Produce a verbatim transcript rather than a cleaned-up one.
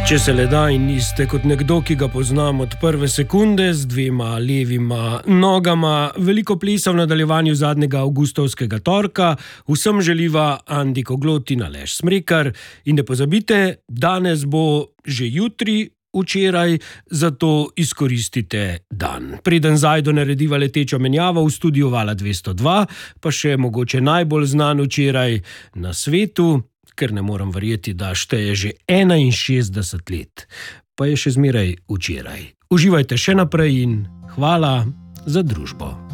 Če se le da in niste kot nekdo, ki ga poznam od prve sekunde, z dvema levima nogama, veliko plesa v nadaljevanju zadnjega avgustovskega torka, vsem želiva Andi Koglot in Aleš Smrekar. In ne pozabite, danes bo že jutri, včeraj, zato izkoristite dan. Preden Zajdo narediva letečo menjavo v studiu Vala dvesto dva, pa še mogoče najbolj znan včeraj na svetu, ker ne moram verjeti, da šteje že enainšestdeset let, pa je še zmeraj včeraj. Uživajte še naprej in hvala za družbo.